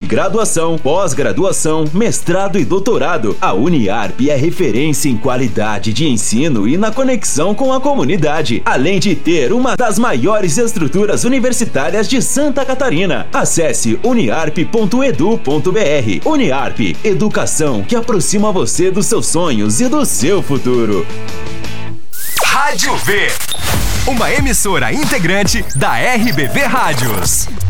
graduação, pós-graduação, mestrado e doutorado. A Uniarp é referência em qualidade de ensino e na conexão com a comunidade, além de ter uma das maiores estruturas universitárias de Santa Catarina. Acesse uniarp.edu.br. Uniarp, educação que aproxima você dos seus sonhos e do seu futuro. Rádio V, uma emissora integrante da RBV Rádios.